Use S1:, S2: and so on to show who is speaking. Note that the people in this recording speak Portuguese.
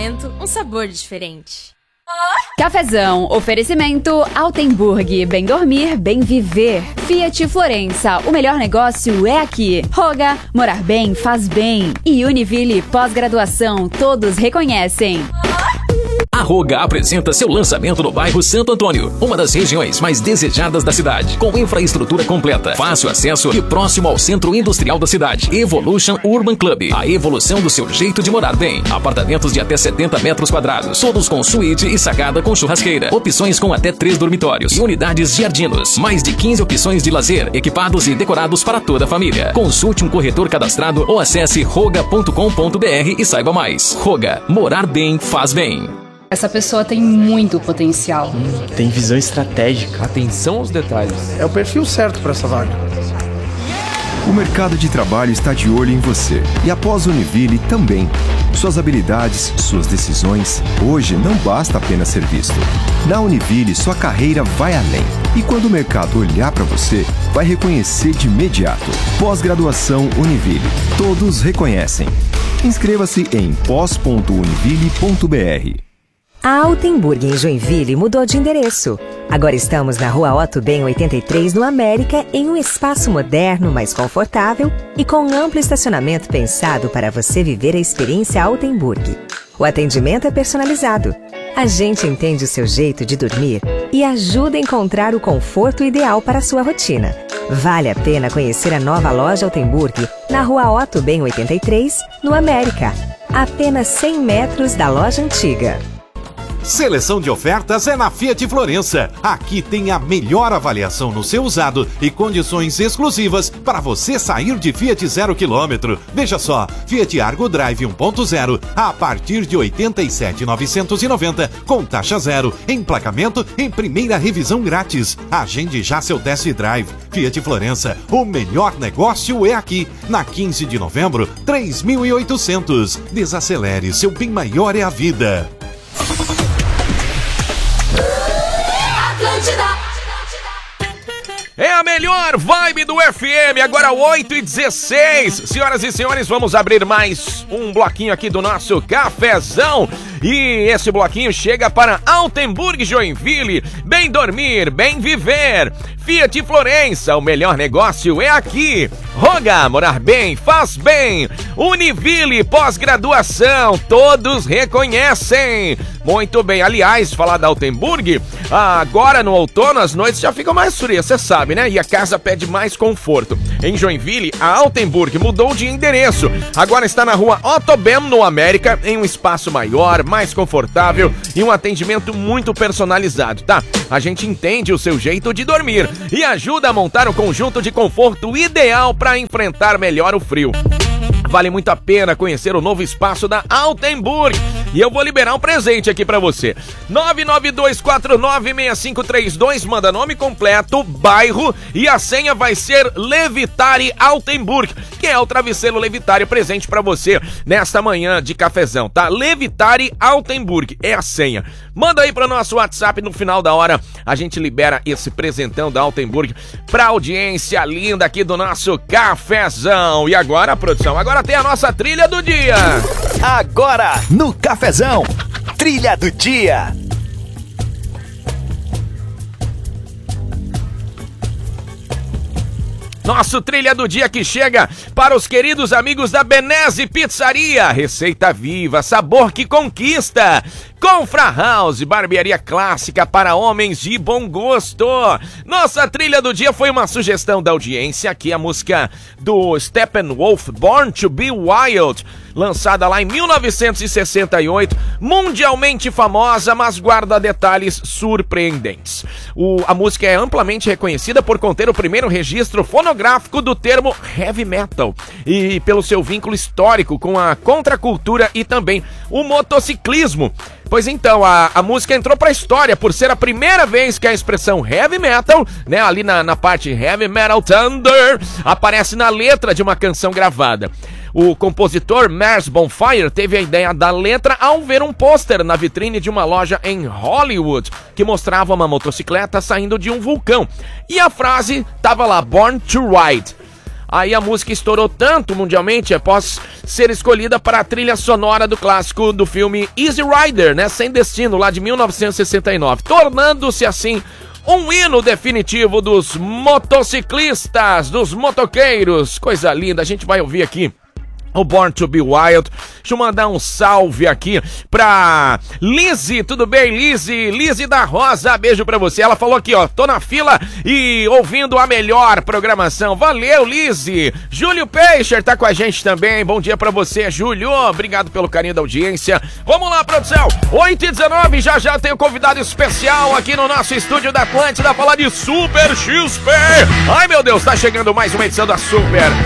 S1: momento, um sabor diferente.
S2: Cafezão, oferecimento Altenburg, bem dormir, bem viver. Fiat Florença, o melhor negócio é aqui. Roga, morar bem faz bem. E Univille, pós-graduação, todos reconhecem.
S3: A Roga apresenta seu lançamento no bairro Santo Antônio, uma das regiões mais desejadas da cidade, com infraestrutura completa, fácil acesso e próximo ao centro industrial da cidade. Evolution Urban Club, a evolução do seu jeito de morar bem. Apartamentos de até 70 metros quadrados, todos com suíte e sacada com churrasqueira. Opções com até 3 dormitórios e unidades jardinos. Mais de 15 opções de lazer, equipados e decorados para toda a família. Consulte um corretor cadastrado ou acesse roga.com.br e saiba mais. Roga, morar bem faz bem.
S4: Essa pessoa tem muito potencial.
S5: Tem visão estratégica.
S6: Atenção aos detalhes.
S7: É o perfil certo para essa vaga.
S8: O mercado de trabalho está de olho em você. E após Univille também. Suas habilidades, suas decisões. Hoje não basta apenas ser visto. Na Univille, sua carreira vai além. E quando o mercado olhar para você, vai reconhecer de imediato. Pós-graduação Univille. Todos reconhecem. Inscreva-se em pós.univille.br.
S9: A Altenburg em Joinville mudou de endereço. Agora estamos na Rua Otto Ben 83, no América, em um espaço moderno, mais confortável e com amplo estacionamento pensado para você viver a experiência Altenburg. O atendimento é personalizado. A gente entende o seu jeito de dormir e ajuda a encontrar o conforto ideal para a sua rotina. Vale a pena conhecer a nova loja Altenburg na Rua Otto Ben 83, no América. A apenas 100 metros da loja antiga.
S10: Seleção de ofertas é na Fiat Florença. Aqui tem a melhor avaliação no seu usado e condições exclusivas para você sair de Fiat 0 km. Veja só, Fiat Argo Drive 1.0 a partir de 87.990 com taxa zero, emplacamento em primeira revisão grátis. Agende já seu test drive. Fiat Florença, o melhor negócio é aqui. Na 15 de novembro, 3.800. Desacelere, seu bem maior é a vida.
S6: É a melhor vibe do FM, agora 8h16. Senhoras e senhores, vamos abrir mais um bloquinho aqui do nosso cafezão. E esse bloquinho chega para Altenburg Joinville. Bem dormir, bem viver. Fiat Florença, o melhor negócio é aqui. Roga, morar bem faz bem. Univille, pós-graduação, todos reconhecem. Muito bem, aliás, falar da Altenburg, agora no outono as noites já ficam mais frias, você sabe, né? E a casa pede mais conforto. Em Joinville, a Altenburg mudou de endereço. Agora está na Rua Otto Ben, no América, em um espaço maior, mais confortável e um atendimento muito personalizado, tá? A gente entende o seu jeito de dormir e ajuda a montar um conjunto de conforto ideal para enfrentar melhor o frio. Vale muito a pena conhecer o novo espaço da Altenburg. E eu vou liberar um presente aqui pra você. 992496532, manda nome completo, bairro e a senha vai ser Levitari Altenburg, que é o travesseiro Levitari presente pra você nesta manhã de cafezão, tá? Levitari Altenburg é a senha. Manda aí pro nosso WhatsApp, no final da hora a gente libera esse presentão da Altenburg pra audiência linda aqui do nosso cafezão. E agora, produção, agora tem a nossa trilha do dia.
S11: Agora, no cafezão, trilha do dia.
S6: Nosso trilha do dia que chega para os queridos amigos da Benese Pizzaria. Receita viva, sabor que conquista. Confra House, barbearia clássica para homens de bom gosto. Nossa trilha do dia foi uma sugestão da audiência, aqui a música do Steppenwolf, Born to be Wild, lançada lá em 1968, mundialmente famosa, mas guarda detalhes surpreendentes. A música é amplamente reconhecida por conter o primeiro registro fonográfico do termo heavy metal e pelo seu vínculo histórico com a contracultura e também o motociclismo. Pois então, a música entrou pra história por ser a primeira vez que a expressão heavy metal, né, ali na parte Heavy Metal Thunder, aparece na letra de uma canção gravada. O compositor Mars Bonfire teve a ideia da letra ao ver um pôster na vitrine de uma loja em Hollywood que mostrava uma motocicleta saindo de um vulcão. E a frase tava lá, Born to Ride. Aí a música estourou tanto mundialmente após ser escolhida para a trilha sonora do clássico do filme Easy Rider, né? Sem Destino, lá de 1969, tornando-se assim um hino definitivo dos motociclistas, dos motoqueiros. Coisa linda, a gente vai ouvir aqui o Born to be Wild. Deixa eu mandar um salve aqui pra Lizzy, tudo bem, Lizzy? Lizzy da Rosa, beijo pra você. Ela falou aqui, ó, tô na fila e ouvindo a melhor programação. Valeu, Lizzy. Júlio Peixer tá com a gente também. Bom dia pra você, Júlio. Obrigado pelo carinho da audiência. Vamos lá, produção. 8h19, já tem um convidado especial aqui no nosso estúdio da Atlântida, falar de Super XP. Ai, meu Deus, tá chegando mais uma edição da Super